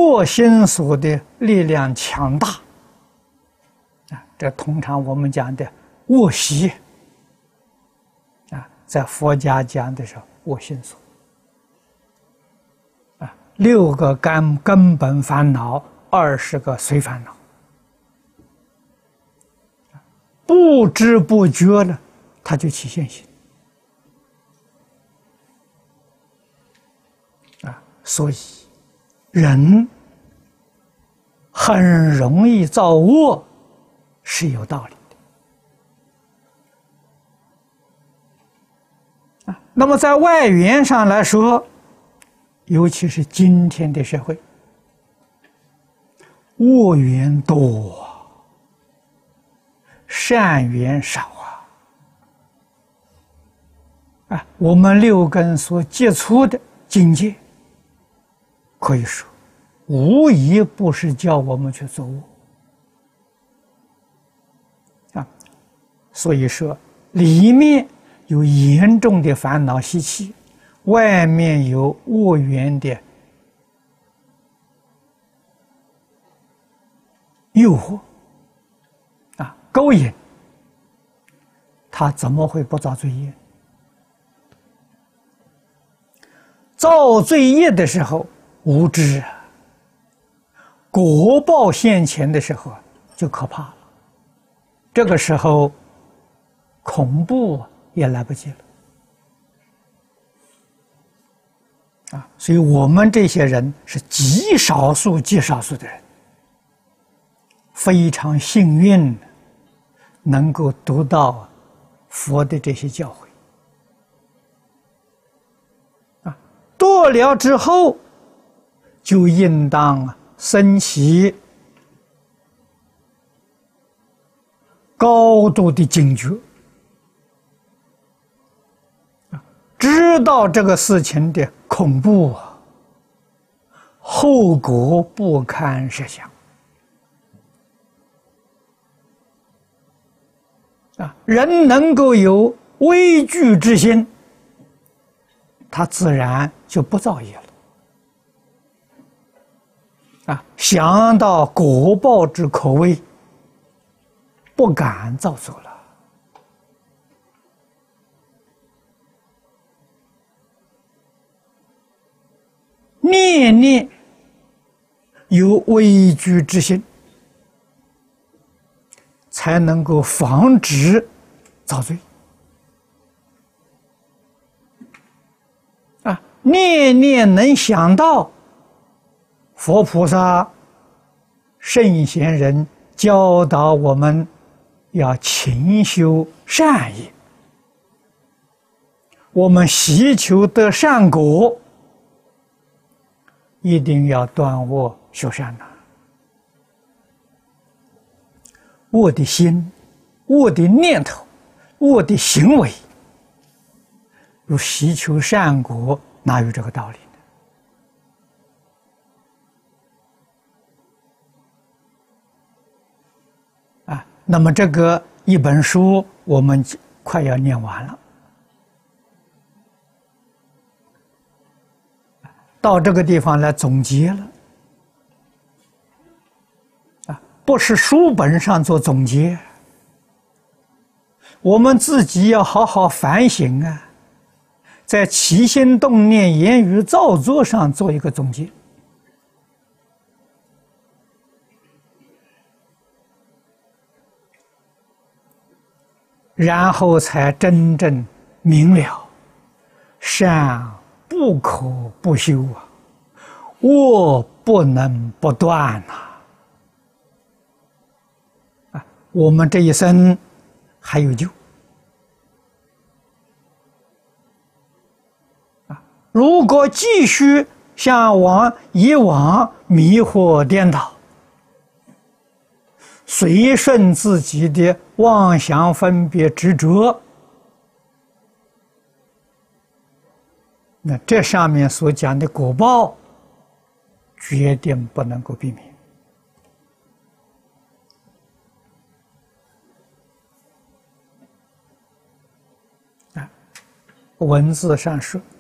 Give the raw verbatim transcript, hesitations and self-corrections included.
恶心所的力量强大啊，这通常我们讲的恶习啊，在佛家讲的是恶心所啊，六个根根本烦恼，二十个随烦恼，不知不觉呢，它就起现行啊，所以人很容易造恶是有道理的啊。那么在外缘上来说，尤其是今天的社会，恶缘多，善缘少啊！啊，我们六根所接触的境界，可以说无一不是叫我们去做恶啊。所以说，里面有严重的烦恼习气，外面有恶缘的诱惑啊，勾引，他怎么会不造罪业？造罪业的时候无知啊，果报现前的时候就可怕了，这个时候恐怖也来不及了啊！所以我们这些人是极少数极少数的人，非常幸运能够读到佛的这些教诲啊，读了之后就应当升起高度的警觉，知道这个事情的恐怖啊，后果不堪设想啊！人能够有畏惧之心，他自然就不造业了啊！想到果报之可畏，不敢造作了。念念有畏惧之心，才能够防止造罪啊！念念能想到佛菩萨、圣贤人教导我们要勤修善业，我们希求得善果，一定要断恶修善呐！恶的心、恶的念头、恶的行为，如希求善果，哪有这个道理呢？啊，那么这个一本书我们快要念完了，到这个地方来总结了啊，不是书本上做总结，我们自己要好好反省啊，在起心动念、言语造作上做一个总结，然后才真正明了善不可不修啊，恶不能不断呐！啊，我们这一生还有救啊！如果继续像往以往迷惑颠倒，随顺自己的妄想分别执着，那这上面所讲的果报决定不能够避免啊！文字上说